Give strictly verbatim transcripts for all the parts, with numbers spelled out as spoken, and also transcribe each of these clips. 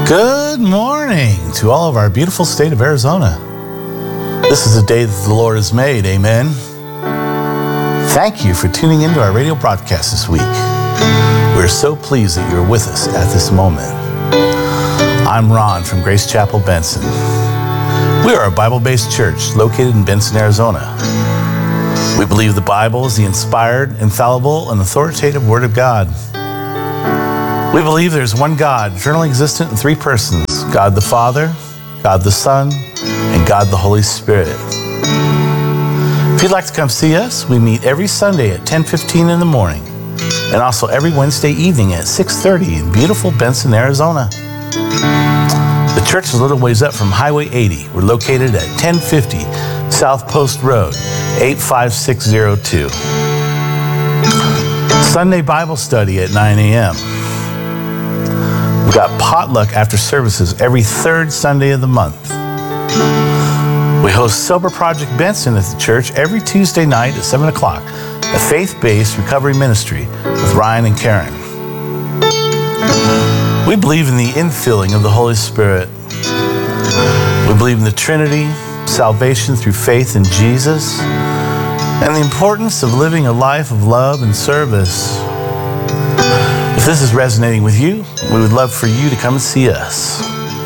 Good morning to all of our beautiful state of Arizona. This is a day that the Lord has made, amen. Thank you for tuning into our radio broadcast this week. We're so pleased that you're with us at this moment. I'm Ron from Grace Chapel, Benson. We are a Bible-based church located in Benson, Arizona. We believe the Bible is the inspired, infallible, and authoritative Word of God. We believe there's one God, eternally existent in three persons, God the Father, God the Son, and God the Holy Spirit. If you'd like to come see us, we meet every Sunday at ten fifteen in the morning, and also every Wednesday evening at six thirty in beautiful Benson, Arizona. The church is a little ways up from Highway eighty. We're located at ten fifty South Post Road, eight five six zero two. Sunday Bible study at nine a.m. We've got potluck after services every third Sunday of the month. We host Sober Project Benson at the church every Tuesday night at seven o'clock, a faith-based recovery ministry with Ryan and Karen. We believe in the infilling of the Holy Spirit. We believe in the Trinity, salvation through faith in Jesus, and the importance of living a life of love and service. If this is resonating with you, we would love for you to come and see us.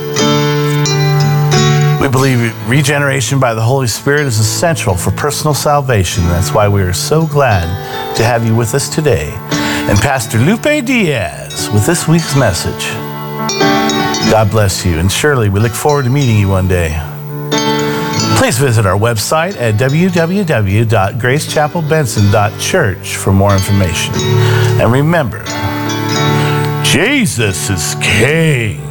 We believe regeneration by the Holy Spirit is essential for personal salvation. That's why we are so glad to have you with us today. And Pastor Lupe Diaz with this week's message. God bless you, and surely we look forward to meeting you one day. Please visit our website at w w w dot grace chapel benson dot church for more information. And remember, Jesus is King.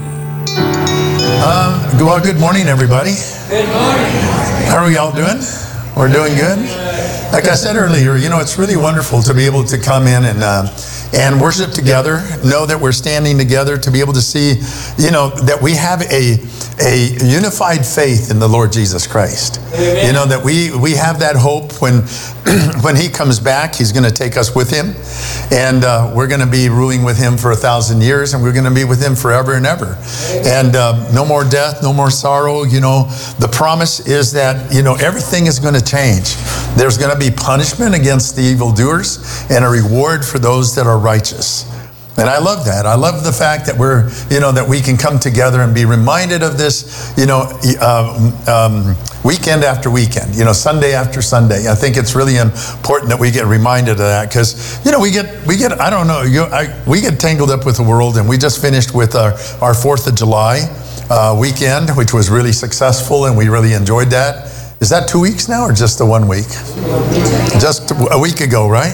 Uh, well, good morning, everybody. Good morning. How are we all doing? We're doing good. Like I said earlier, you know, it's really wonderful to be able to come in and uh, and worship together. Know that we're standing together, to be able to see, you know, that we have a a unified faith in the Lord Jesus Christ. Amen. You know, that we we have that hope when when He comes back, He's going to take us with Him, and uh, we're going to be ruling with Him for a thousand years, and we're going to be with Him forever and ever. Amen. And uh, no more death, no more sorrow. You know, the promise is that, you know, everything is going to change. There's going to be punishment against the evildoers and a reward for those that are righteous. And I love that. I love the fact that we're, you know, that we can come together and be reminded of this, you know, uh, um, weekend after weekend, you know, Sunday after Sunday. I think it's really important that we get reminded of that, because, you know, we get, we get, I don't know, you, I, we get tangled up with the world, and we just finished with our, our fourth of July uh, weekend, which was really successful, and we really enjoyed that. Is that two weeks now, or just the one week? Just a week ago, right?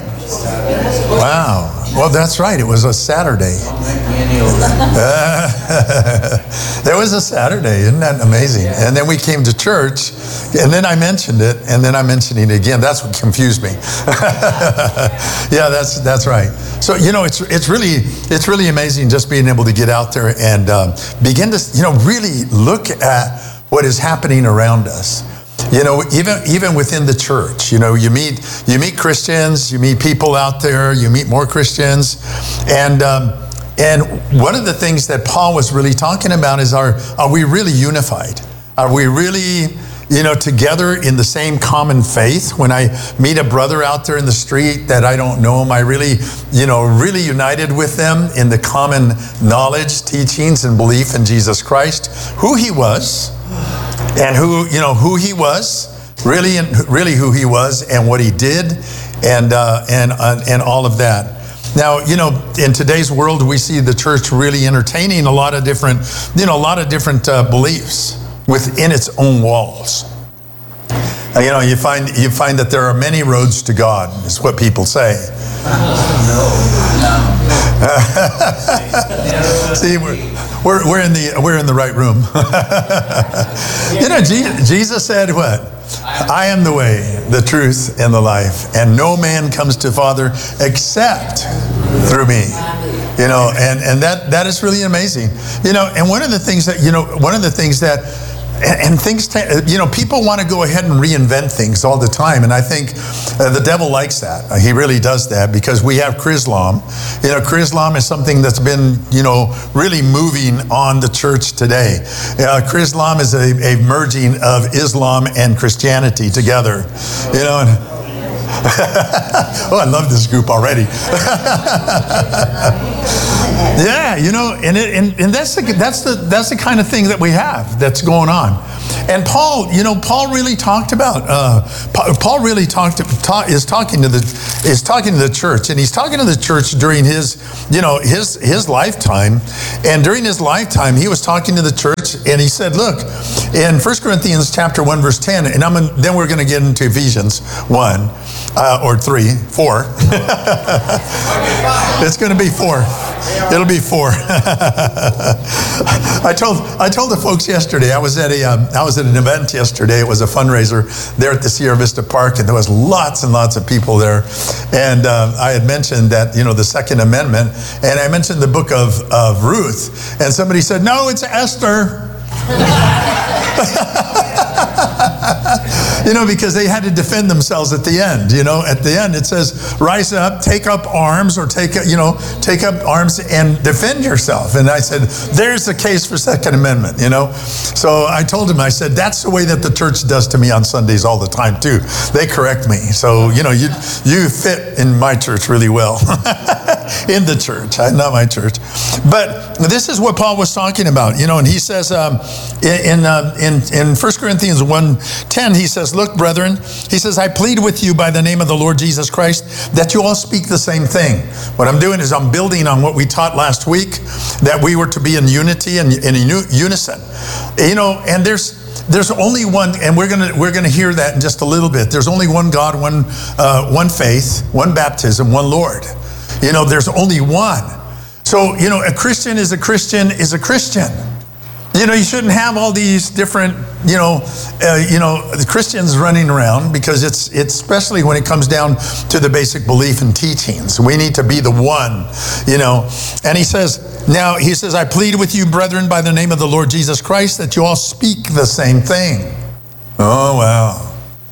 Wow. Well, that's right. It was a Saturday. Uh, it was a Saturday. Isn't that amazing? And then we came to church, and then I mentioned it, and then I mentioned it again. That's what confused me. Yeah, that's that's right. So, you know, it's it's really it's really amazing just being able to get out there and um, begin to, you know, really look at what is happening around us. You know, even even within the church, you know, you meet you meet Christians, you meet people out there, you meet more Christians, and um, and one of the things that Paul was really talking about is, are are we really unified? Are we really, you know, together in the same common faith? When I meet a brother out there in the street that I don't know, am I really, you know, really united with them in the common knowledge, teachings, and belief in Jesus Christ, who He was? And who, you know, who He was, really, and really who He was, and what He did, and uh, and uh, and all of that. Now, you know, in today's world, we see the church really entertaining a lot of different, you know, a lot of different uh, beliefs within its own walls. Uh, you know, you find you find that there are many roads to God, is what people say. See, we're, we're we're in the we're in the right room. You know, Jesus said what? I am the way, the truth, and the life, and no man comes to Father except through me. You know, and and that that is really amazing. You know, and one of the things that you know, one of the things that and, and things, ta- you know, people want to go ahead and reinvent things all the time. And I think uh, the devil likes that. Uh, he really does that, because we have Chrislam. You know, Chrislam is something that's been, you know, really moving on the church today. Uh, Chrislam is a, a merging of Islam and Christianity together. You know, and, oh, I love this group already. Yeah, you know, and it, and, and that's the that's the that's the kind of thing that we have that's going on. And Paul, you know, Paul really talked about. Uh, Paul really talked ta- is talking to the is talking to the church, and he's talking to the church during his, you know, his his lifetime. And during his lifetime, he was talking to the church, and he said, "Look, in First Corinthians chapter one, verse ten, and I'm gonna, then we're going to get into Ephesians one uh, or three, four. It's going to be four. It'll be four." I told I told the folks yesterday. I was at a um, I was at an event yesterday. It was a fundraiser there at the Sierra Vista Park, and there was lots and lots of people there. And uh, I had mentioned that, you know, the Second Amendment, and I mentioned the book of of Ruth, and somebody said, "No, it's Esther." You know, because they had to defend themselves at the end. You know, at the end it says, "Rise up, take up arms," or take, you know, take up arms and defend yourself. And I said, there's the case for Second Amendment. You know, so I told him, I said, that's the way that the church does to me on Sundays all the time too. They correct me. So, you know, you you fit in my church really well. In the church, not my church. But this is what Paul was talking about, you know, and he says um, in in, uh, in in First Corinthians one ten, he says, "Look, brethren," he says, "I plead with you by the name of the Lord Jesus Christ that you all speak the same thing." What I'm doing is I'm building on what we taught last week, that we were to be in unity and in unison, you know, and there's There's only one, and we're gonna we're gonna hear that in just a little bit. There's only one God, one uh, one faith, one baptism, one Lord. You know, there's only one. So, you know, a Christian is a Christian is a Christian. You know, you shouldn't have all these different, you know, uh, you know, the Christians running around, because it's, it's especially when it comes down to the basic belief and teachings. We need to be the one, you know. And he says, now he says, "I plead with you, brethren, by the name of the Lord Jesus Christ, that you all speak the same thing." Oh, wow.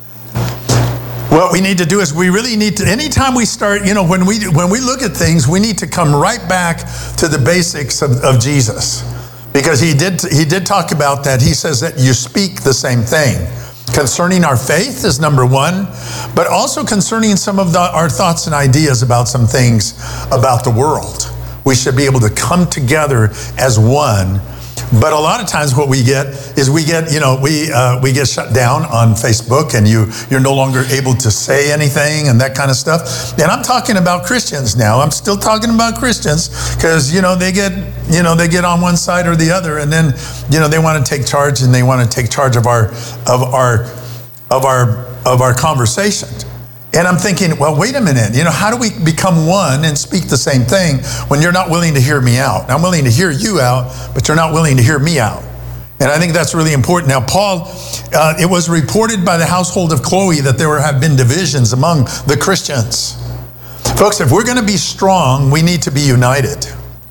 What we need to do is we really need to, anytime we start, you know, when we when we look at things, we need to come right back to the basics of, of Jesus. Because he did he did talk about that. He says that you speak the same thing. Concerning our faith is number one, but also concerning some of the, our thoughts and ideas about some things about the world. We should be able to come together as one. But a lot of times what we get is we get, you know, we uh, we get shut down on Facebook, and you, you're no longer able to say anything and that kind of stuff. And I'm talking about Christians now. I'm still talking about Christians, because, you know, they get, you know, they get on one side or the other, and then, you know, they want to take charge, and they want to take charge of our of our of our of our conversation. And I'm thinking, well, wait a minute, you know, how do we become one and speak the same thing when you're not willing to hear me out? I'm willing to hear you out, but you're not willing to hear me out. And I think that's really important. Now, Paul, uh, it was reported by the household of Chloe that there have been divisions among the Christians. Folks, if we're going to be strong, we need to be united.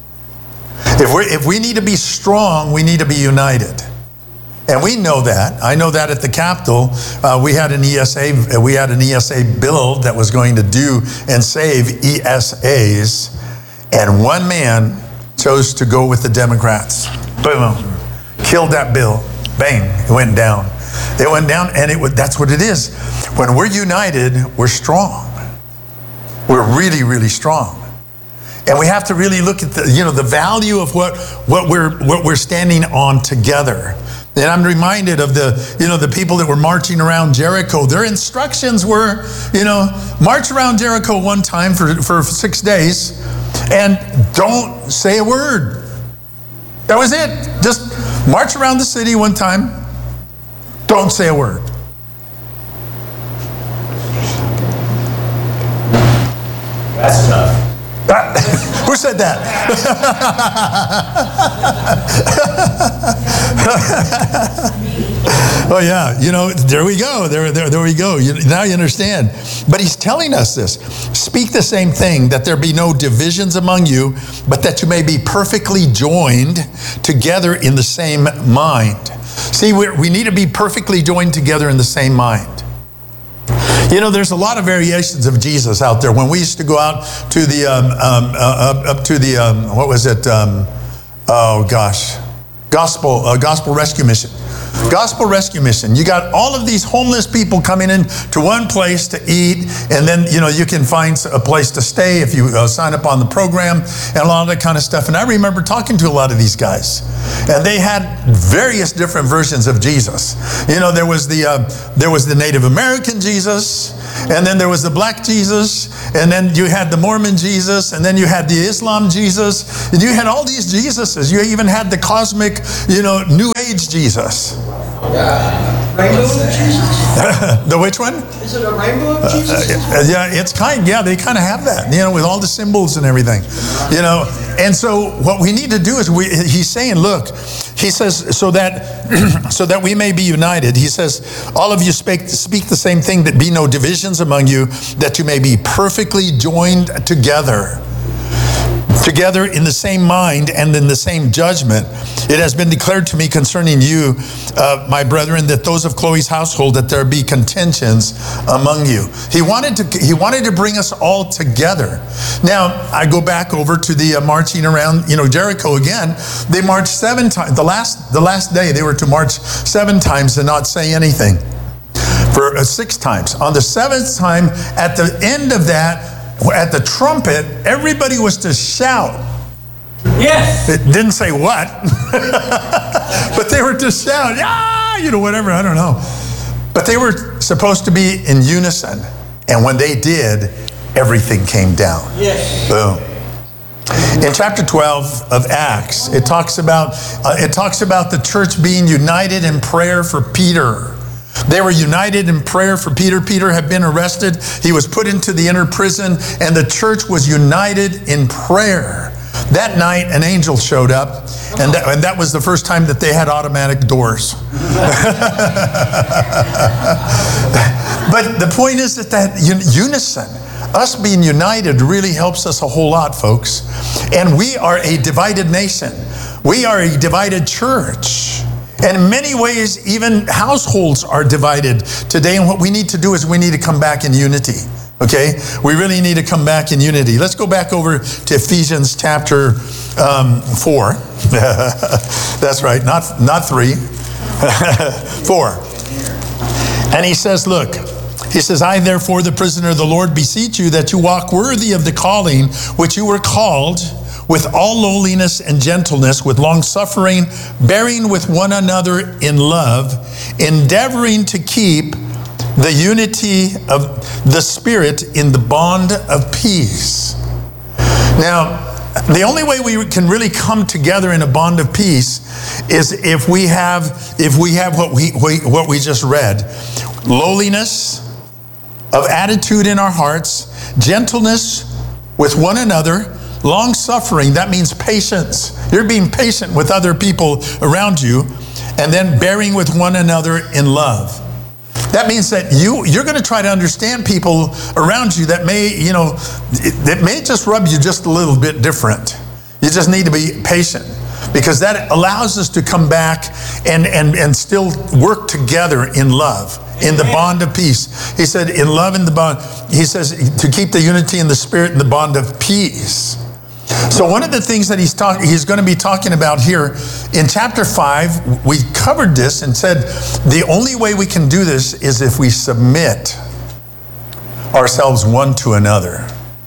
If we if we need to be strong, we need to be united. And we know that. I know that at the Capitol, uh, we had an E S A we had an E S A bill that was going to do and save E S As, and one man chose to go with the Democrats. Boom, killed that bill. Bang, it went down. It went down, and it would, that's what it is. When we're united, we're strong. We're really, really strong. And we have to really look at the, you know, the value of what what we're what we're standing on together. And I'm reminded of the, you know, the people that were marching around Jericho. Their instructions were, you know, march around Jericho one time for, for six days and don't say a word. That was it. Just march around the city one time, don't say a word. That's enough. Who said that? Oh yeah, you know, there we go. There, there, there we go. You, now you understand. But he's telling us this: speak the same thing, that there be no divisions among you, but that you may be perfectly joined together in the same mind. See, we we need to be perfectly joined together in the same mind. You know, there's a lot of variations of Jesus out there. When we used to go out to the, um, um, uh, up, up to the, um, what was it? Um, oh, gosh. Gospel, uh, Gospel Rescue Mission. Gospel Rescue Mission. You got all of these homeless people coming in to one place to eat, and then, you know, you can find a place to stay if you uh, sign up on the program and a lot of that kind of stuff. And I remember talking to a lot of these guys, and they had various different versions of Jesus. You know, there was the uh, there was the Native American Jesus, and then there was the black Jesus, and then you had the Mormon Jesus, and then you had the Islam Jesus, and you had all these Jesuses. You even had the cosmic, you know, New Age Jesus. Yeah. Rainbow of Jesus? The which one? Is it a rainbow of Jesus? Uh, uh, yeah, it's kind. Yeah, they kind of have that. You know, with all the symbols and everything. You know, and so what we need to do is we. He's saying, look, he says, so that so that we may be united. He says, all of you speak speak the same thing. That be no divisions among you. That you may be perfectly joined together. Together in the same mind and in the same judgment. It has been declared to me concerning you, uh, my brethren, that those of Chloe's household, that there be contentions among you. He wanted to he wanted to bring us all together. Now, I go back over to the uh, marching around, you know, Jericho again. They marched seven times. The last, the last day, they were to march seven times and not say anything. For uh, six times. On the seventh time, at the end of that, at the trumpet, everybody was to shout. Yes. It didn't say what, but they were to shout, ah, you know, whatever, I don't know. But they were supposed to be in unison. And when they did, everything came down. Yes. Boom. In chapter twelve of Acts, it talks about uh, it talks about the church being united in prayer for Peter. They were united in prayer for Peter. Peter had been arrested. He was put into the inner prison, and the church was united in prayer. That night, an angel showed up, and that, and that was the first time that they had automatic doors. But the point is that that unison, us being united, really helps us a whole lot, folks. And we are a divided nation. We are a divided church. And in many ways, even households are divided today. And what we need to do is we need to come back in unity. Okay? We really need to come back in unity. Let's go back over to Ephesians chapter um, four. That's right, not, not three. Four. And he says, look, he says, I therefore, the prisoner of the Lord, beseech you that you walk worthy of the calling which you were called, with all lowliness and gentleness, with long suffering, bearing with one another in love, endeavoring to keep the unity of the Spirit in the bond of peace. Now, the only way we can really come together in a bond of peace is if we have if we have what we what we just read: lowliness of attitude in our hearts, gentleness with one another. Long suffering, that means patience. You're being patient with other people around you, and then bearing with one another in love. That means that you, you're going to try to understand people around you that may, you know, that may just rub you just a little bit different. You just need to be patient, because that allows us to come back and, and, and still work together in love, in the bond of peace. He said, in love in the bond, he says to keep the unity in the Spirit in the bond of peace. So one of the things that he's talking, he's going to be talking about here in chapter five, we covered this and said the only way we can do this is if we submit ourselves one to another.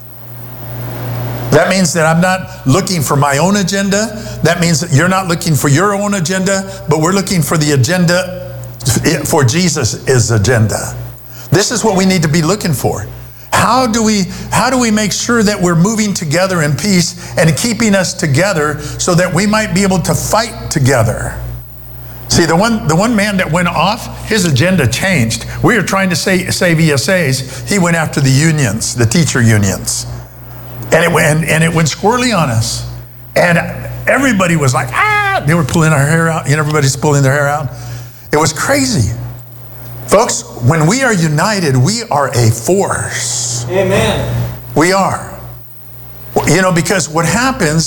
That means that I'm not looking for my own agenda. That means that you're not looking for your own agenda, but we're looking for the agenda for Jesus' agenda. This is what we need to be looking for. How do we how do we make sure that we're moving together in peace and keeping us together so that we might be able to fight together? See, the one the one man that went off, his agenda changed. We were trying to say, save E S As. He went after the unions, the teacher unions. And it went and it went squirrely on us. And everybody was like, ah, they were pulling our hair out, and everybody's pulling their hair out. It was crazy. Folks, when we are united, we are a force. Amen. We are. You know, because what happens,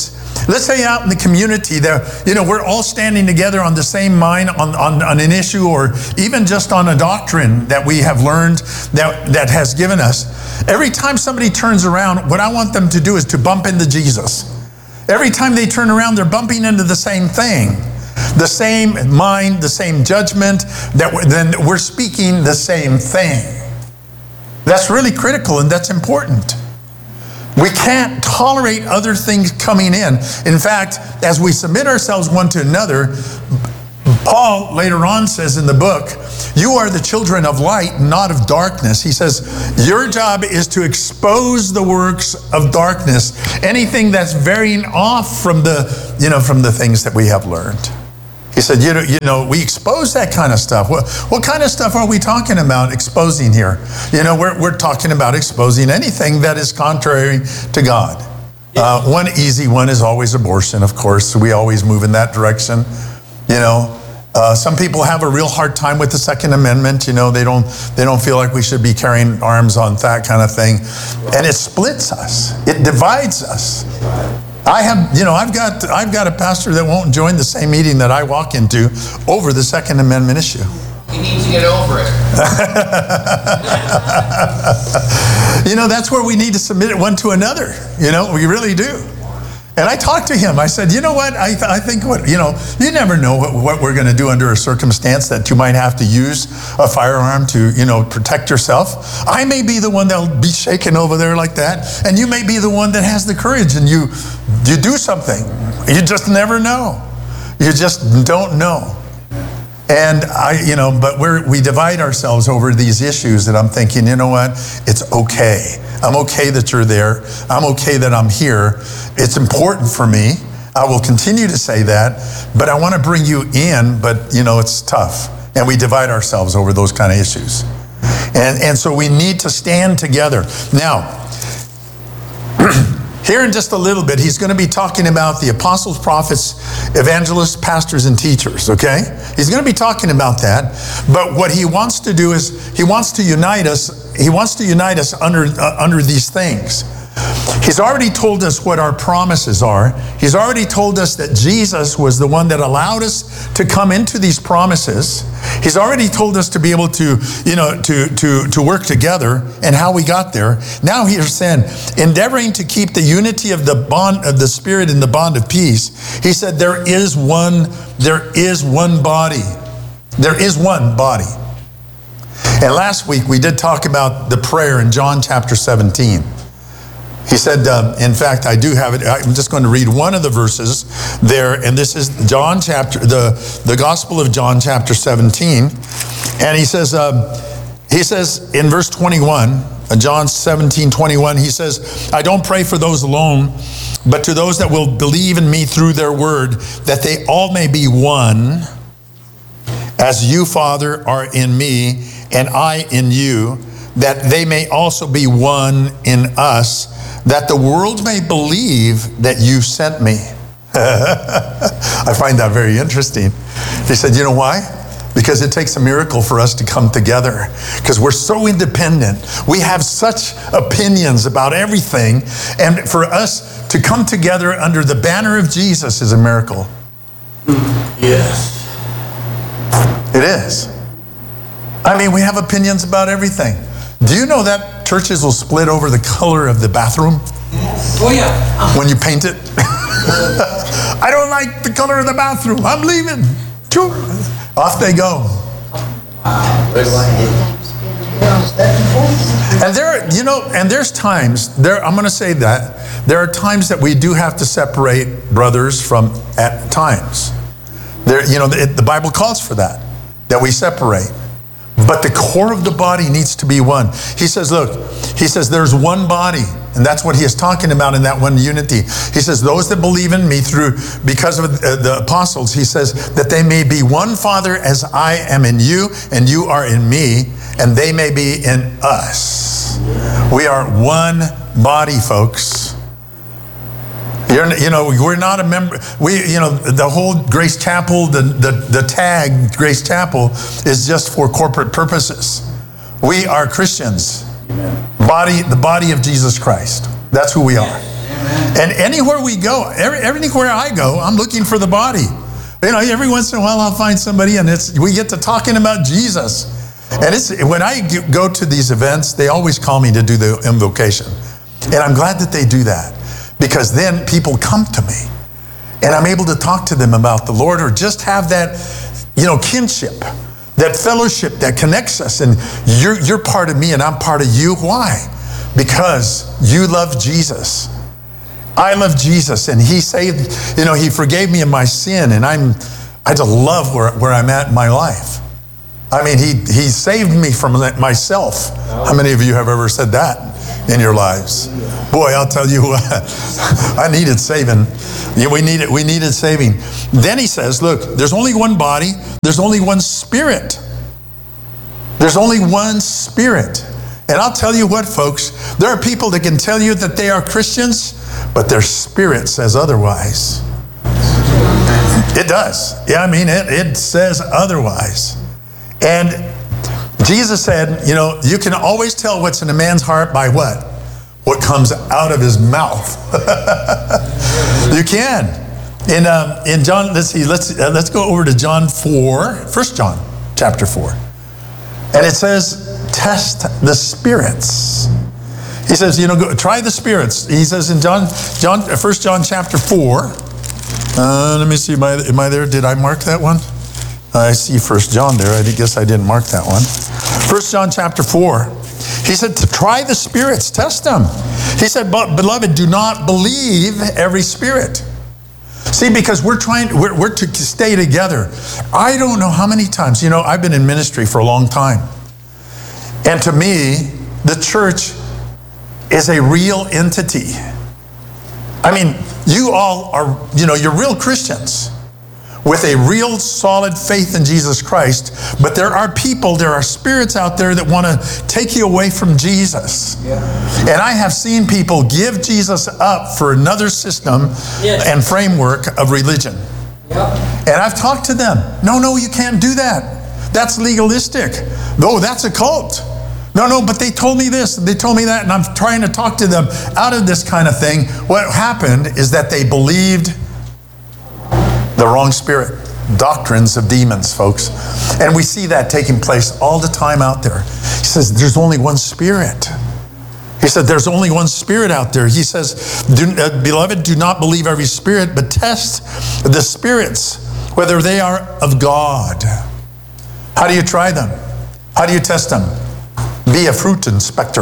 Let's say out in the community there, you know, we're all standing together on the same mind on, on, on an issue, or even just on a doctrine that we have learned that, that has given us. Every time somebody turns around, what I want them to do is to bump into Jesus. Every time they turn around, they're bumping into the same thing. The same mind, the same judgment, that we're, then we're speaking the same thing. That's really critical and that's important. We can't tolerate other things coming in. In fact, as we submit ourselves one to another, Paul later on says in the book, you are the children of light, not of darkness. He says, your job is to expose the works of darkness, anything that's varying off from the, you know, from the things that we have learned. He said, you know, you know, we expose that kind of stuff. What, what kind of stuff are we talking about exposing here? You know, we're, we're talking about exposing anything that is contrary to God. Uh, one easy one is always abortion, of course. We always move in that direction. You know, uh, some people have a real hard time with the Second Amendment. You know, they don't, they don't feel like we should be carrying arms on that kind of thing. And it splits us. It divides us. I have, you know, I've got, I've got a pastor that won't join the same meeting that I walk into over the Second Amendment issue. He needs to get over it. You know, that's where we need to submit it one to another. You know, we really do. And I talked to him. I said, you know what? I, th I think what, you know, you never know what, what we're going to do under a circumstance that you might have to use a firearm to, you know, protect yourself. I may be the one that'll be shaken over there like that. And you may be the one that has the courage and you, you do something. You just never know. You just don't know. And I, you know, but we're, we divide ourselves over these issues that I'm thinking, you know what? It's okay. I'm okay that you're there. I'm okay that I'm here. It's important for me. I will continue to say that, but I want to bring you in, but you know, it's tough. And we divide ourselves over those kind of issues. And, and so we need to stand together. Now, here in just a little bit, he's going to be talking about the apostles, prophets, evangelists, pastors, and teachers, okay? He's going to be talking about that. But what he wants to do is he wants to unite us. He wants to unite us under, uh, under these things. He's already told us what our promises are. He's already told us that Jesus was the one that allowed us to come into these promises. He's already told us to be able to, you know, to, to, to work together and how we got there. Now he's saying, endeavoring to keep the unity of the bond of the Spirit in the bond of peace. He said, there is one, there is one body. There is one body. And last week we did talk about the prayer in John chapter seventeen. He said, uh, in fact, I do have it. I'm just going to read one of the verses there. And this is John chapter, the, the Gospel of John chapter seventeen. And he says, uh, he says in verse twenty-one, John seventeen, twenty-one, he says, I don't pray for those alone, but to those that will believe in me through their word, that they all may be one, as you, Father, are in me, and I in you, that they may also be one in us, that the world may believe that you sent me. I find that very interesting. He said, you know why? Because it takes a miracle for us to come together. Because we're so independent. We have such opinions about everything. And for us to come together under the banner of Jesus is a miracle. Yes. It is. I mean, we have opinions about everything. Do you know that churches will split over the color of the bathroom? Oh, yeah. When you paint it? I don't like the color of the bathroom. I'm leaving. Choo. Off they go. And there, you know, and there's times, there, I'm going to say that, there are times that we do have to separate brothers from, at times. There, you know, the, the Bible calls for that, that we separate. But the core of the body needs to be one. He says, look, he says there's one body. And that's what he is talking about in that one unity. He says, those that believe in me through, because of the apostles, he says that they may be one, Father, as I am in you, and you are in me, and they may be in us. We are one body, folks. You're, you know, we're not a member. We, you know, the whole Grace Chapel, the, the, the tag Grace Chapel is just for corporate purposes. We are Christians. Amen. Body, the body of Jesus Christ. That's who we are. And anywhere we go, every, everywhere I go, I'm looking for the body. You know, every once in a while I'll find somebody and it's we get to talking about Jesus. And it's when I go to these events, they always call me to do the invocation. And I'm glad that they do that because then people come to me and I'm able to talk to them about the Lord or just have that, you know, kinship, that fellowship that connects us. And you're, you're part of me and I'm part of you. Why? Because you love Jesus. I love Jesus and he saved, you know, he forgave me of my sin and I'm, I just love where, where I'm at in my life. I mean, he, he saved me from myself. How many of you have ever said that in your lives? Boy, I'll tell you what, I needed saving. Yeah, we needed, we needed saving. Then he says, look, there's only one body, there's only one spirit. There's only one spirit. And I'll tell you what, folks, there are people that can tell you that they are Christians, but their spirit says otherwise. It does. Yeah, I mean, it, it says otherwise. And Jesus said, you know, you can always tell what's in a man's heart by what? What comes out of his mouth. You can. In um, in John, let's see, let's uh, let's go over to John four, First John chapter four, and it says, test the spirits. He says, you know, go, try the spirits. He says in John, John, First John chapter four. Uh, let me see, am I, am I there? Did I mark that one? I see First John there. I guess I didn't mark that one. First John chapter four. He said to try the spirits, test them. He said, but beloved, do not believe every spirit. See, because we're trying, we're, we're to stay together. I don't know how many times, you know, I've been in ministry for a long time. And to me, the church is a real entity. I mean, you all are, you know, you're real Christians with a real solid faith in Jesus Christ, but there are people, there are spirits out there that want to take you away from Jesus. Yeah. And I have seen people give Jesus up for another system yes. and framework of religion. Yep. And I've talked to them. No, no, you can't do that. That's legalistic. No, that's a cult. No, no, but they told me this, they told me that, and I'm trying to talk to them out of this kind of thing. What happened is that they believed the wrong spirit, doctrines of demons, folks. And we see that taking place all the time out there. He says, there's only one spirit. He said, there's only one spirit out there. He says, do, uh, beloved, do not believe every spirit, but test the spirits, whether they are of God. How do you try them? How do you test them? Be a fruit inspector.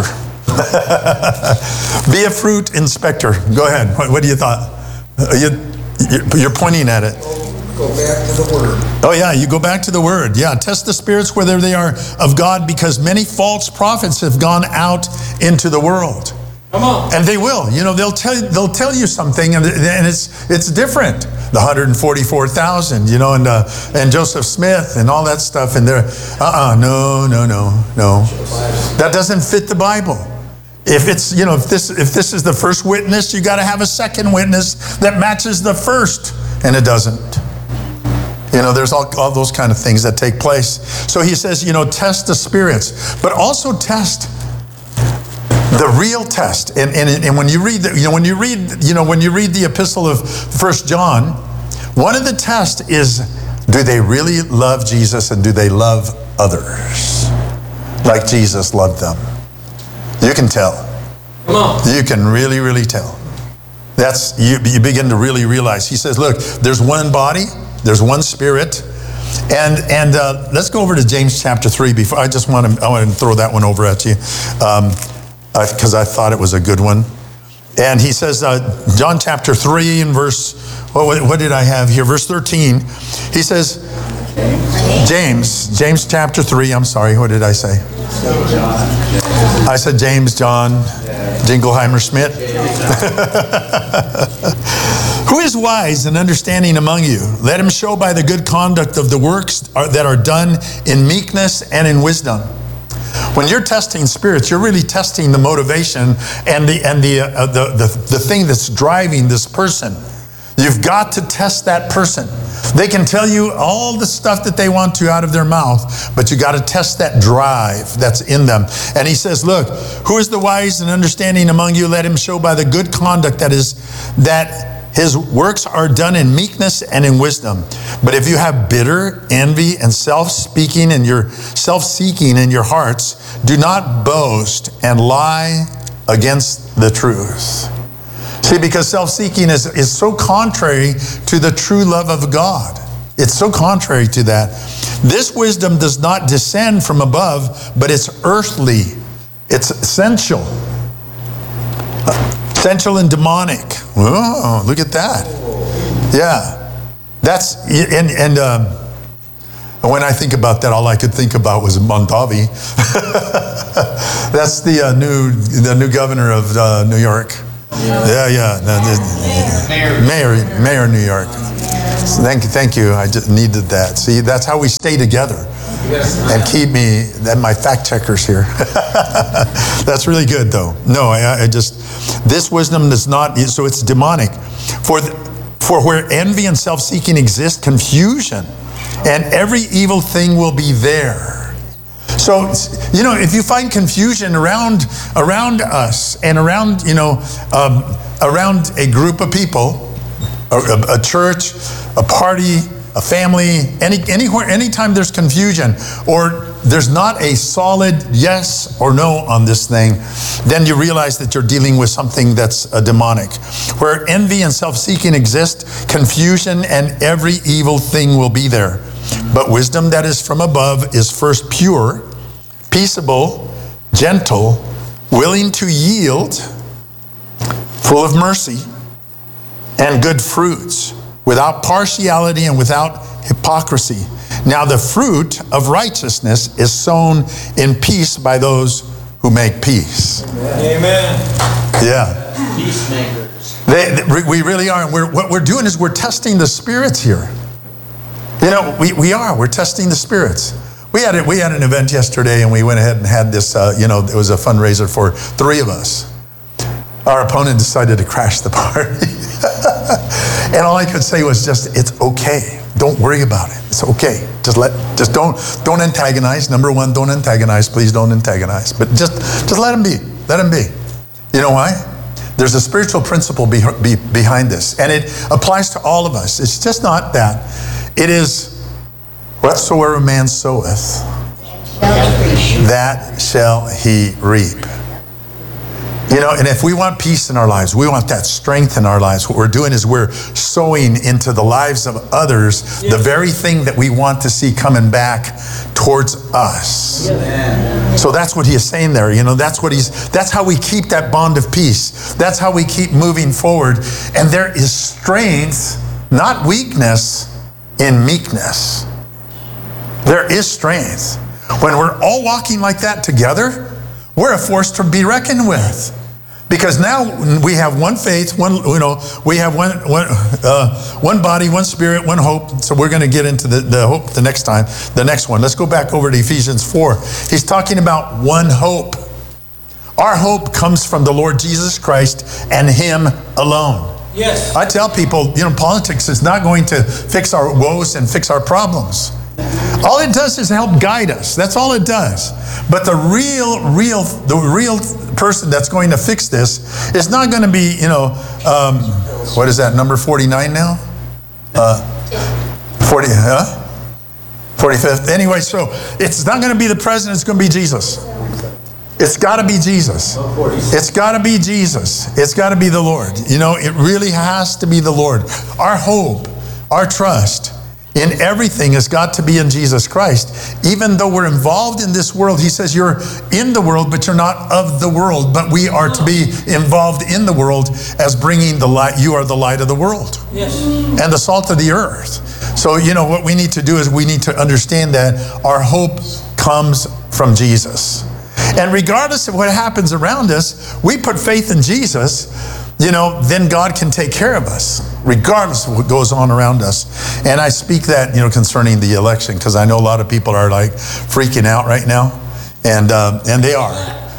Be a fruit inspector. Go ahead. What, what do you thought? Uh, you, You're pointing at it. Go back to the Word. Oh yeah, you go back to the Word. Yeah, test the spirits whether they are of God, because many false prophets have gone out into the world. Come on. And they will. You know, they'll tell you, they'll tell you something, and, and it's it's different. The one hundred forty-four thousand, you know, and uh, and Joseph Smith and all that stuff, and they're uh-uh, no, no, no, no. That doesn't fit the Bible. If it's, you know, if this if this is the first witness, you got to have a second witness that matches the first, and it doesn't. You know, there's all, all those kind of things that take place. So he says, you know, test the spirits, but also test the real test. And and, and when you read the, you know when you read you know when you read the epistle of First John, one of the tests is, do they really love Jesus and do they love others like Jesus loved them? You can tell. Come on. You can really, really tell. That's, you, you begin to really realize. He says, look, there's one body, there's one spirit. And and uh, let's go over to James chapter three. Before I just want to, I want to throw that one over at you. Um, because I thought it was a good one. And he says, uh, John chapter three and verse, what, what did I have here? Verse thirteen. He says, James, James chapter three, I'm sorry, what did I say? I said James, John, Jingleheimer Schmidt. Who is wise and understanding among you? Let him show by the good conduct of the works that are done in meekness and in wisdom. When you're testing spirits, you're really testing the motivation and the and the uh, the, the the thing that's driving this person You've got to test that person. They can tell you all the stuff that they want to out of their mouth, but you got to test that drive that's in them. And he says, look, who is the wise and understanding among you? Let him show by the good conduct that is that his works are done in meekness and in wisdom. But if you have bitter envy and self-speaking and your self-seeking in your hearts, do not boast and lie against the truth. See, because self-seeking is, is so contrary to the true love of God. It's so contrary to that. This wisdom does not descend from above, but it's earthly. It's essential. Essential and demonic. Oh, look at that. Yeah. That's, and, and um, when I think about that, all I could think about was Mondavi. That's the uh, new the new governor of uh, New York. Yeah, yeah. No, the, mayor, mayor of New York. Thank you, thank you. I just needed that. See, that's how we stay together and keep me, and my fact checkers here. That's really good, though. No, I, I just, this wisdom does not, so it's demonic. For, for where envy and self-seeking exist, confusion and every evil thing will be there. So, you know, if you find confusion around around us and around, you know, um, around a group of people, a, a church, a party, a family, any anywhere, anytime there's confusion or there's not a solid yes or no on this thing, then you realize that you're dealing with something that's a demonic. Where envy and self-seeking exist, confusion and every evil thing will be there. But wisdom that is from above is first pure, peaceable, gentle, willing to yield, full of mercy and good fruits, without partiality and without hypocrisy. Now the fruit of righteousness is sown in peace by those who make peace. Amen. Yeah. Peacemakers. They, they, we really are. We're, what we're doing is we're testing the spirits here. You know, we, we are. We're testing the spirits. We had, a, we had an event yesterday, and we went ahead and had this, uh, you know, it was a fundraiser for three of us. Our opponent decided to crash the party. And all I could say was just, it's okay. Don't worry about it. It's okay. Just let, just don't, don't antagonize. Number one, don't antagonize. Please don't antagonize. But just, just let him be. Let him be. You know why? There's a spiritual principle be, be, behind this, and it applies to all of us. It's just not that. It is, whatsoever a man soweth, that shall he reap. You know, and if we want peace in our lives, we want that strength in our lives, what we're doing is we're sowing into the lives of others yes. the very thing that we want to see coming back towards us. Yes. So that's what he is saying there. You know, that's what he's, that's how we keep that bond of peace. That's how we keep moving forward. And there is strength, not weakness, in meekness. There is strength. When we're all walking like that together, we're a force to be reckoned with. Because now we have one faith, one, you know, we have one, one, uh, one body, one spirit, one hope. So we're going to get into the, the hope the next time, the next one. Let's go back over to Ephesians four. He's talking about one hope. Our hope comes from the Lord Jesus Christ and him alone. Yes. I tell people, you know, politics is not going to fix our woes and fix our problems. All it does is help guide us. That's all it does. But the real, real, the real person that's going to fix this is not going to be, you know, um, what is that, number forty-nine now? Uh, forty, huh? forty-fifth. Anyway, so it's not going to be the president. It's going to be Jesus. It's got to be Jesus. It's got to be Jesus. It's got to be the Lord. You know, it really has to be the Lord. Our hope, our trust in everything has got to be in Jesus Christ. Even though we're involved in this world, he says you're in the world, but you're not of the world. But we are to be involved in the world as bringing the light. You are the light of the world. Yes. And the salt of the earth. So, you know, what we need to do is we need to understand that our hope comes from Jesus. And regardless of what happens around us, we put faith in Jesus, you know, then God can take care of us, regardless of what goes on around us. And I speak that, you know, concerning the election, because I know a lot of people are like freaking out right now. And uh, and they are.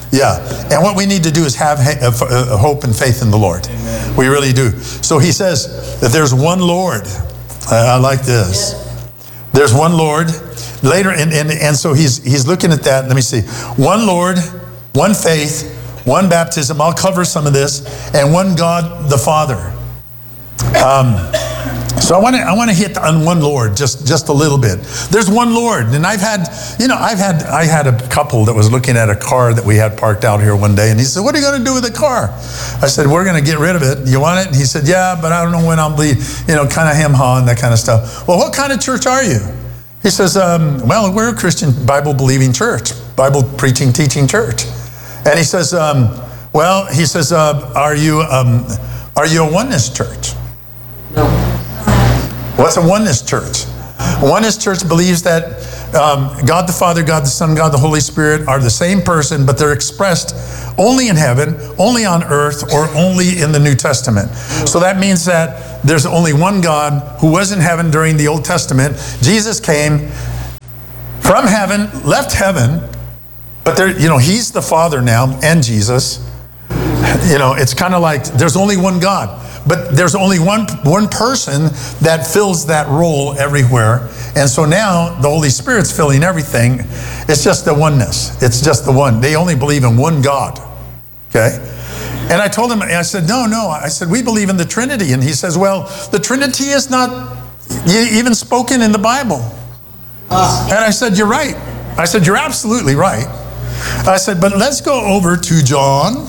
Yeah. And what we need to do is have hope and faith in the Lord. Amen. We really do. So he says that there's one Lord. I, I like this. Yes. There's one Lord. Later, and, and, and so he's, he's looking at that. Let me see. One Lord, one faith, one baptism. I'll cover some of this. And one God the Father. Um, so I want to I want to hit on one Lord just just a little bit. There's one Lord, and I've had you know I've had I had a couple that was looking at a car that we had parked out here one day, and he said, "What are you going to do with the car?" I said, "We're going to get rid of it. You want it?" And he said, "Yeah, but I don't know when I'll be you know kind of hem haw and that kind of stuff." Well, what kind of church are you? He says, um, "Well, we're a Christian Bible believing church, Bible preaching teaching church." And he says, um, "Well," he says, uh, "Are you um, are you a oneness church?" No. What's a oneness church? A oneness church believes that um, God the Father, God the Son, God the Holy Spirit are the same person, but they're expressed only in heaven, only on earth, or only in the New Testament. So that means that there's only one God who was in heaven during the Old Testament. Jesus came from heaven, left heaven, but there, you know, he's the Father now and Jesus. You know, it's kind of like there's only one God. But there's only one one person that fills that role everywhere. And so now the Holy Spirit's filling everything. It's just the oneness. It's just the one. They only believe in one God. Okay? And I told him, I said, no, no. I said, we believe in the Trinity. And he says, well, the Trinity is not even spoken in the Bible. And I said, you're right. I said, you're absolutely right. I said, but let's go over to John.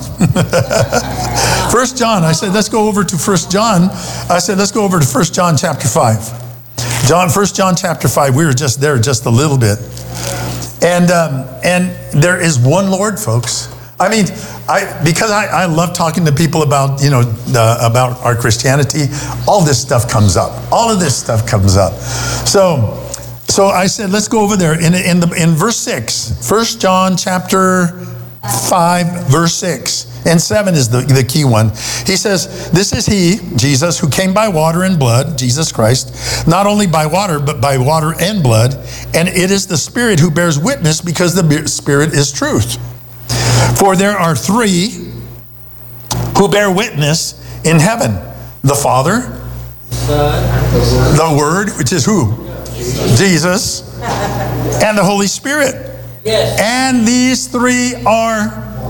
First John. I said, let's go over to First John. I said, let's go over to First John chapter five. John, First John chapter five. We were just there just a little bit. And um, and there is one Lord, folks. I mean, I because I, I love talking to people about, you know, uh, about our Christianity. All this stuff comes up. All of this stuff comes up. So... So I said, let's go over there in in the in verse six. First John chapter five, verse six. And seven is the, the key one. He says, this is he, Jesus, who came by water and blood, Jesus Christ, not only by water, but by water and blood. And it is the Spirit who bears witness, because the Spirit is truth. For there are three who bear witness in heaven: the Father, Son, the Word, which is who? Jesus, and the Holy Spirit. Yes. And these three are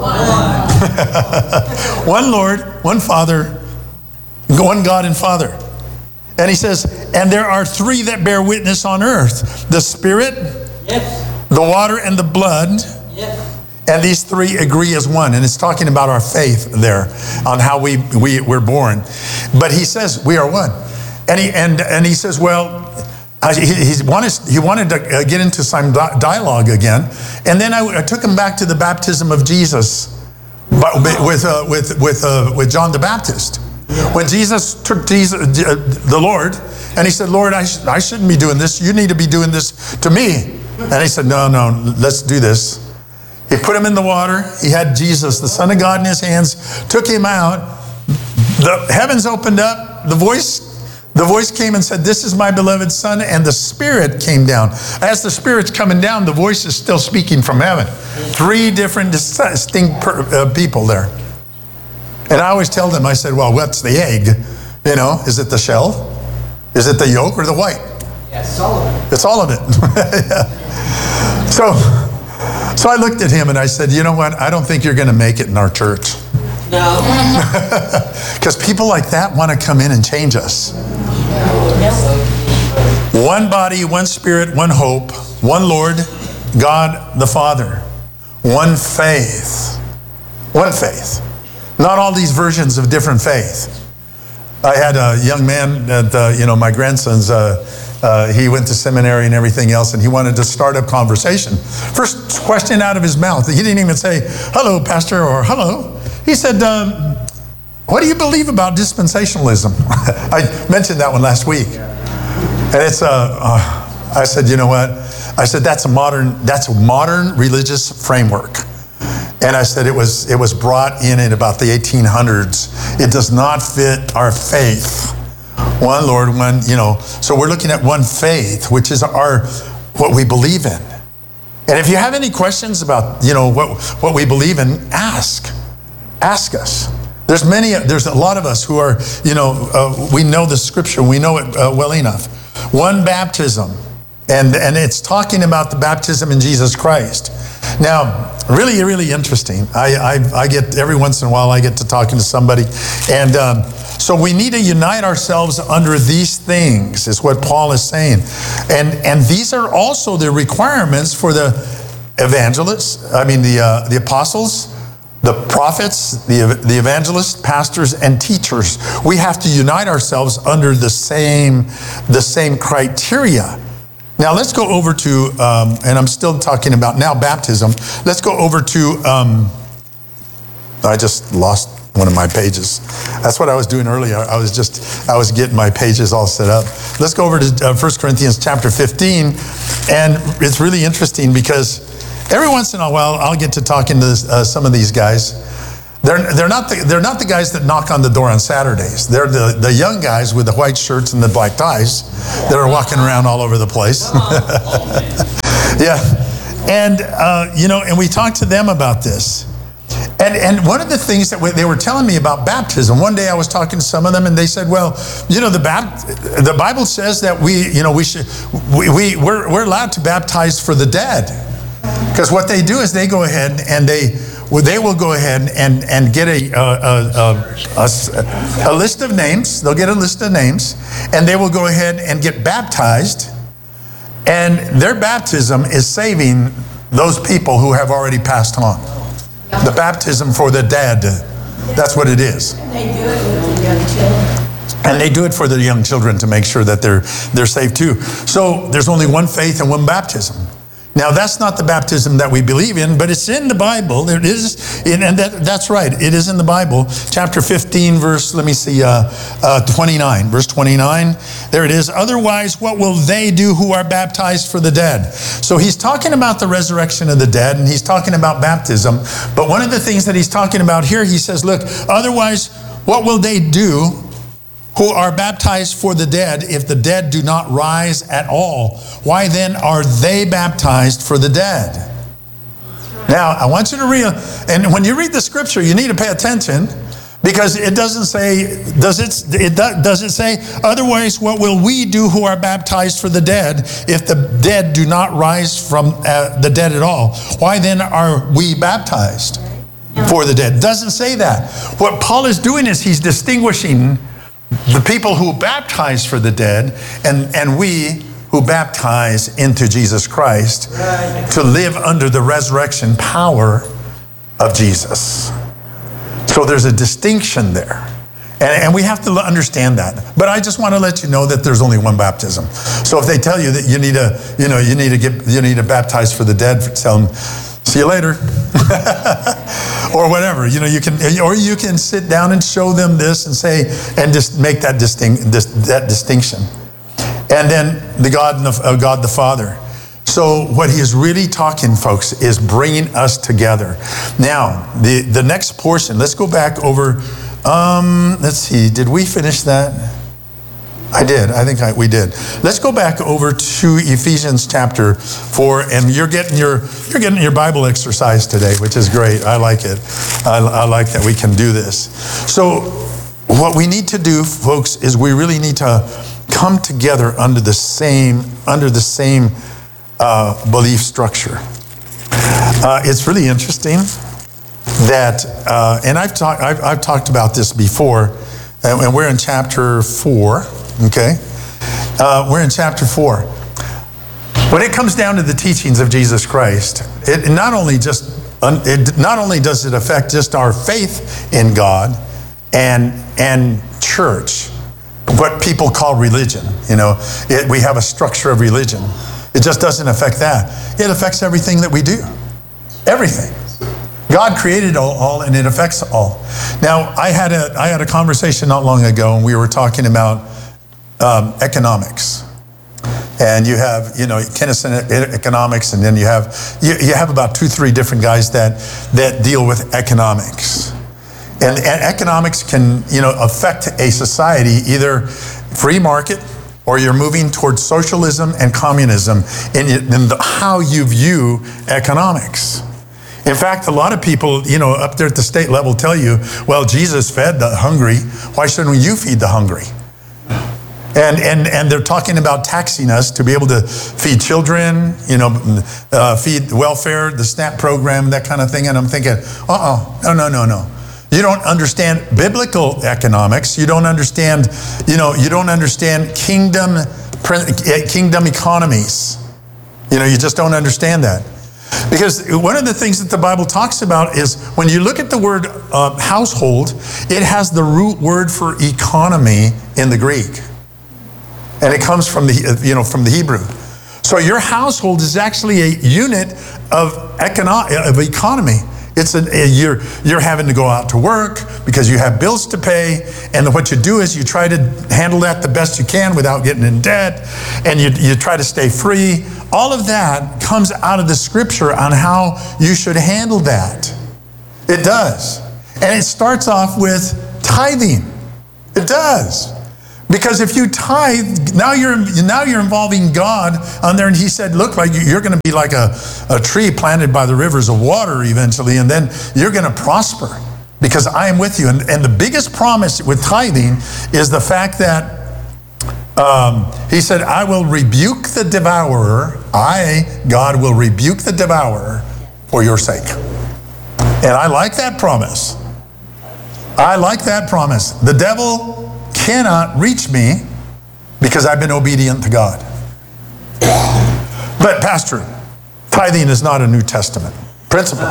one. One Lord, one Father, one God and Father. And he says, and there are three that bear witness on earth: the Spirit, yes, the water, and the blood. Yes. And these three agree as one. And it's talking about our faith there, on how we, we, we're born. But he says we are one. And he, and, and he says, well, I, he, he, wanted, he wanted to get into some dialogue again. And then I, I took him back to the baptism of Jesus but with, uh, with, with, uh, with John the Baptist. When Jesus took Jesus, uh, the Lord, and he said, Lord, I, sh I shouldn't be doing this. You need to be doing this to me. And he said, no, no, let's do this. He put him in the water. He had Jesus, the Son of God, in his hands, took him out. The heavens opened up. The voice The voice came and said, this is my beloved Son, and the Spirit came down. As the Spirit's coming down, the voice is still speaking from heaven. Three different distinct per, uh, people there. And I always tell them, I said, well, what's the egg? You know, is it the shell? Is it the yolk or the white? Yes, all of it. It's all of it. Yeah. So, so I looked at him and I said, you know what? I don't think you're going to make it in our church. No. Because people like that want to come in and change us. One body, one Spirit, one hope, one Lord, God the Father, one faith. One faith. Not all these versions of different faith. I had a young man that, uh, you know, my grandson's, uh, uh, he went to seminary and everything else, and he wanted to start a conversation. First question out of his mouth, he didn't even say, hello, pastor, or hello. He said, um, what do you believe about dispensationalism? I mentioned that one last week. And it's, uh, uh, I said, you know what? I said, that's a modern, that's a modern religious framework. And I said, it was, it was brought in in about the eighteen hundreds. It does not fit our faith. One Lord, one, you know. So we're looking at one faith, which is our, what we believe in. And if you have any questions about, you know, what, what we believe in, ask. Ask us. There's many, there's a lot of us who are, you know, uh, we know the scripture, we know it uh, well enough. One baptism, and, and it's talking about the baptism in Jesus Christ. Now, really, really interesting. I, I, I get, every once in a while, I get to talking to somebody. And um, so we need to unite ourselves under these things, is what Paul is saying. And, and these are also the requirements for the evangelists, I mean, the, uh, the apostles, the prophets, the, the evangelists, pastors, and teachers. We have to unite ourselves under the same, the same criteria. Now let's go over to, um, and I'm still talking about now baptism. Let's go over to, um, I just lost one of my pages. That's what I was doing earlier. I was just, I was getting my pages all set up. Let's go over to uh, First Corinthians chapter fifteen. And it's really interesting because every once in a while, I'll get to talking to uh, some of these guys. They're, they're, not the, they're not the guys that knock on the door on Saturdays. They're the, the young guys with the white shirts and the black ties that are walking around all over the place. Yeah. And, uh, you know, and we talked to them about this. And, and one of the things that we, they were telling me about baptism, one day I was talking to some of them and they said, well, you know, the, bapt, the Bible says that we, you know, we should, we, we, we're, we're allowed to baptize for the dead. Because what they do is they go ahead and they, well, they will go ahead and, and get a, a, a, a, a list of names. They'll get a list of names and they will go ahead and get baptized. And their baptism is saving those people who have already passed on. The baptism for the dead. That's what it is. And they do it with the young children. And they do it for the young children to make sure that they're, they're saved too. So there's only one faith and one baptism. Now, that's not the baptism that we believe in, but it's in the Bible. It is, and that, that's right. It is in the Bible. Chapter fifteen, verse, let me see, uh, uh, twenty-nine. Verse twenty-nine. There it is. Otherwise, what will they do who are baptized for the dead? So he's talking about the resurrection of the dead, and he's talking about baptism. But one of the things that he's talking about here, he says, look, otherwise, what will they do who are baptized for the dead if the dead do not rise at all? Why then are they baptized for the dead? Now, I want you to read, and when you read the scripture, you need to pay attention because it doesn't say, does it, it does it say, otherwise what will we do who are baptized for the dead if the dead do not rise from uh, the dead at all? Why then are we baptized for the dead? It doesn't say that. What Paul is doing is he's distinguishing the people who baptize for the dead and, and we who baptize into Jesus Christ right. to live under the resurrection power of Jesus. So there's a distinction there. And, and we have to understand that. But I just want to let you know that there's only one baptism. So if they tell you that you need to, you know, you need to get, you need to baptize for the dead, tell them, see you later. Or whatever, you know, you can, or you can sit down and show them this and say, and just make that distinct, this, that distinction. And then the God, and the, uh, God the Father. So what he is really talking, folks, is bringing us together. Now, the, the next portion, let's go back over, um, let's see, did we finish that? I did. I think I, we did. Let's go back over to Ephesians chapter four, and you're getting your you're getting your Bible exercise today, which is great. I like it. I, I like that we can do this. So, what we need to do, folks, is we really need to come together under the same under the same uh, belief structure. Uh, it's really interesting that, uh, and I've talked I've, I've talked about this before, and, and we're in chapter four. Okay, uh, we're in chapter four. When it comes down to the teachings of Jesus Christ, it not only just it not only does it affect just our faith in God and and church, what people call religion. You know, it, we have a structure of religion. It just doesn't affect that. It affects everything that we do, everything. God created all, all, and it affects all. Now, I had a I had a conversation not long ago, and we were talking about Um, economics, and you have, you know, Keynesian economics, and then you have you, you have about two, three different guys that that deal with economics, and, and economics can, you know, affect a society either free market or you're moving towards socialism and communism in, in the, how you view economics. In fact, a lot of people, you know, up there at the state level tell you, well, Jesus fed the hungry. Why shouldn't you feed the hungry? And and and they're talking about taxing us to be able to feed children, you know, uh, feed welfare, the SNAP program, that kind of thing. And I'm thinking, uh-uh, no, no, no, no. You don't understand biblical economics. You don't understand, you know, you don't understand kingdom kingdom economies. You know, you just don't understand that. Because one of the things that the Bible talks about is when you look at the word uh, household, it has the root word for economy in the Greek. And it comes from the, you know, from the Hebrew. So your household is actually a unit of, econo- of economy. It's a, a, you're, you're having to go out to work because you have bills to pay. And what you do is you try to handle that the best you can without getting in debt. And you, you try to stay free. All of that comes out of the scripture on how you should handle that. It does. And it starts off with tithing. It does. Because if you tithe, now you're now you're involving God on there, and He said, "Look, like you're going to be like a, a tree planted by the rivers of water eventually, and then you're going to prosper because I am with you." And, and the biggest promise with tithing is the fact that um, He said, "I will rebuke the devourer. I, God, will rebuke the devourer for your sake." And I like that promise. I like that promise. The devil cannot reach me because I've been obedient to God. But Pastor, tithing is not a New Testament principle.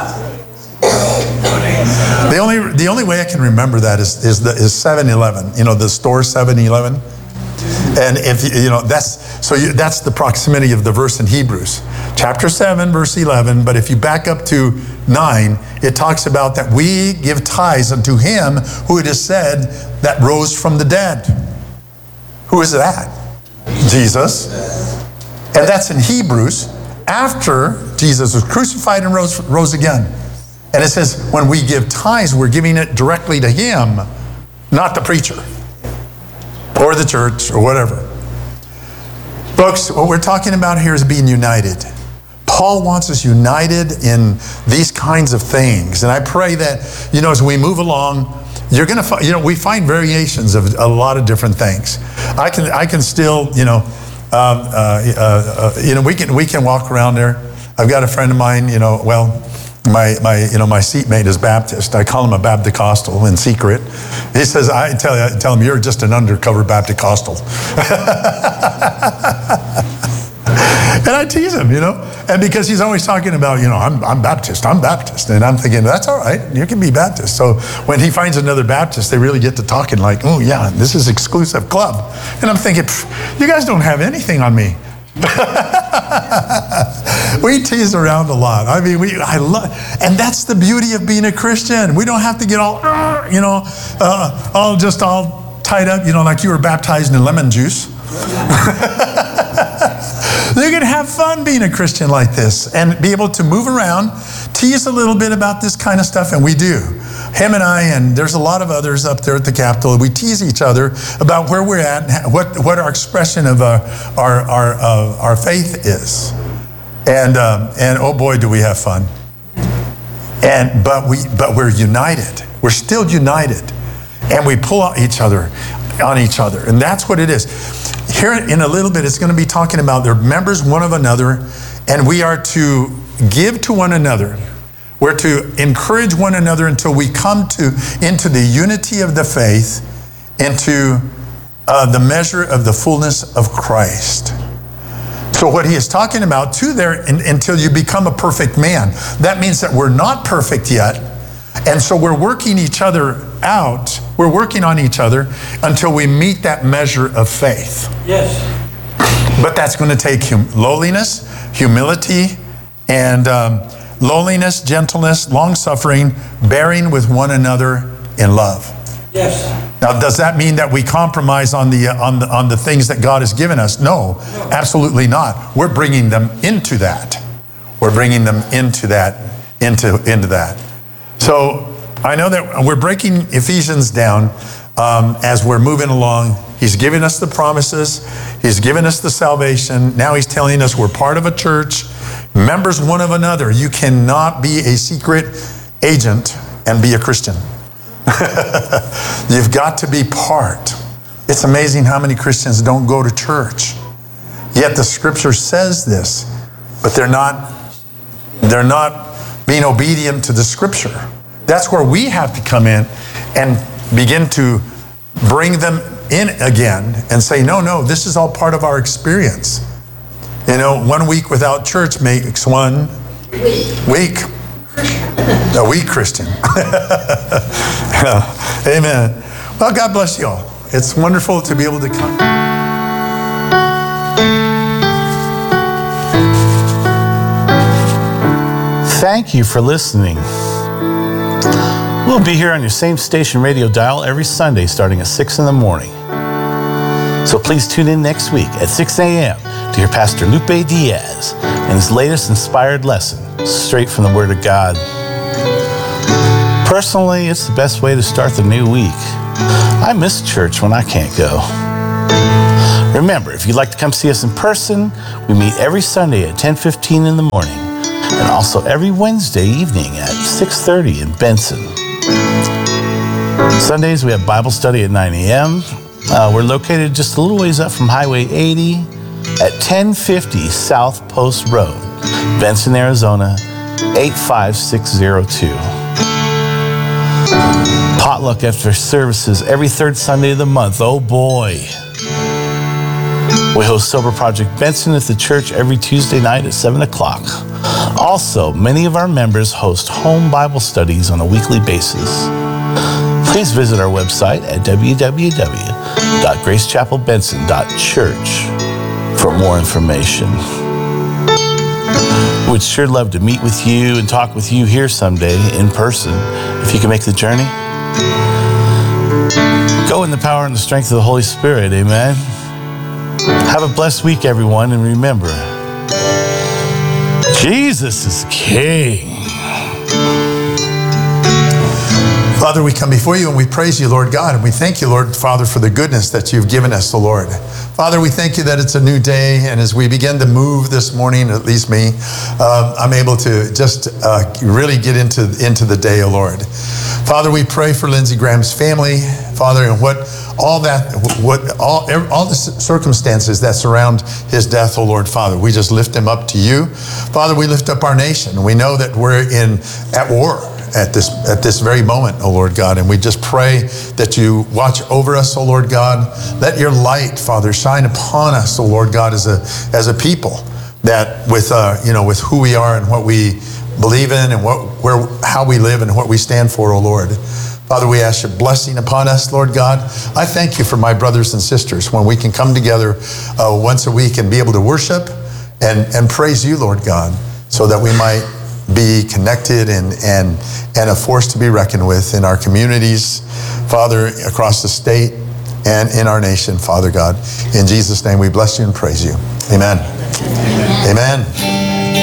The only the only way I can remember that is is the is seven eleven. You know, the store seven eleven. And if you know that's so you, that's the proximity of the verse in Hebrews, chapter seven, verse eleven. But if you back up to nine, it talks about that we give tithes unto Him who it is said that rose from the dead. Who is that? Jesus. And that's in Hebrews after Jesus was crucified and rose rose again. And it says when we give tithes, we're giving it directly to Him, not the preacher or the church or whatever. Folks, what we're talking about here is being united. Paul wants us united in these kinds of things. And I pray that, you know, as we move along, you're going to find, you know, we find variations of a lot of different things. I can, I can still, you know, um, uh, uh, uh, you know, we can, we can walk around there. I've got a friend of mine, you know, well, my, my, you know, my seatmate is Baptist. I call him a Baptist-costal in secret. He says, I tell you, I tell him, you're just an undercover Baptist-costal. And I tease him, you know, and because he's always talking about, you know, I'm, I'm Baptist, I'm Baptist. And I'm thinking, that's all right, you can be Baptist. So when he finds another Baptist, they really get to talking like, oh yeah, this is exclusive club. And I'm thinking, you guys don't have anything on me. We tease around a lot. I mean, we, I love, and that's the beauty of being a Christian. We don't have to get all, you know, uh, all just all tied up, you know, like you were baptized in lemon juice. You can have fun being a Christian like this and be able to move around, tease a little bit about this kind of stuff, and we do. Him and I, and there's a lot of others up there at the Capitol, we tease each other about where we're at, what, what our expression of our, our, our, uh, our faith is. And, um, and oh boy, do we have fun. And, but, we, but we're united. We're still united. And we pull on each other, on each other. And that's what it is. Here in a little bit, it's going to be talking about they're members one of another, and we are to give to one another. We're to encourage one another until we come to into the unity of the faith, into uh, the measure of the fullness of Christ. So what he is talking about too there, in, until you become a perfect man. That means that we're not perfect yet. And so we're working each other out. We're working on each other until we meet that measure of faith. Yes. But that's going to take hum- lowliness, humility, and um, lowliness, gentleness, long-suffering, bearing with one another in love. Yes. Now, does that mean that we compromise on the uh, on the on the things that God has given us? No, no, absolutely not. We're bringing them into that. We're bringing them into that, into into that. So I know that we're breaking Ephesians down um, as we're moving along He's given us the promises. He's given us the salvation. Now he's telling us we're part of a church, members one of another. You cannot be a secret agent and be a Christian. You've got to be part. It's amazing how many Christians don't go to church. Yet the scripture says this, but they're not, they're not being obedient to the scripture. That's where we have to come in and begin to bring them in again and say, no, no, this is all part of our experience. You know, one week without church makes one week. A weak Christian. Amen. Well, God bless you all. It's wonderful to be able to come. Thank you for listening. We'll be here on your same station radio dial every Sunday starting at six in the morning. So please tune in next week at six a.m. to hear Pastor Lupe Diaz and his latest inspired lesson, straight from the Word of God. Personally, it's the best way to start the new week. I miss church when I can't go. Remember, if you'd like to come see us in person, we meet every Sunday at ten fifteen in the morning and also every Wednesday evening at six thirty in Benson. Sundays, we have Bible study at nine a.m. Uh, we're located just a little ways up from Highway eighty at ten fifty South Post Road, Benson, Arizona, eight five six zero two. Potluck after services every third Sunday of the month. Oh boy. We host Sober Project Benson at the church every Tuesday night at seven o'clock. Also, many of our members host home Bible studies on a weekly basis. Please visit our website at w w w dot grace chapel benson dot church for more information. We'd sure love to meet with you and talk with you here someday in person, if you can make the journey. Go in the power and the strength of the Holy Spirit, amen. Have a blessed week, everyone, and remember, Jesus is King. Father, we come before you and we praise you, Lord God, and we thank you, Lord Father, for the goodness that you've given us, O Lord. Father, we thank you that it's a new day, and as we begin to move this morning, at least me, uh, I'm able to just uh, really get into, into the day, O Lord. Father, we pray for Lindsey Graham's family, Father, and what all that, what all all the circumstances that surround his death, O Lord, Father, we just lift him up to you. Father, we lift up our nation. We know that we're in at war at this at this very moment, O Lord God, and we just pray that you watch over us, O Lord God. Let your light, Father, shine upon us, O Lord God, as a as a people, that with uh, you know with who we are and what we believe in and what where how we live and what we stand for, O Lord. Father, we ask your blessing upon us, Lord God. I thank you for my brothers and sisters when we can come together uh, once a week and be able to worship and, and praise you, Lord God, so that we might be connected and, and, and a force to be reckoned with in our communities, Father, across the state and in our nation, Father God. In Jesus' name, we bless you and praise you. Amen. Amen. Amen.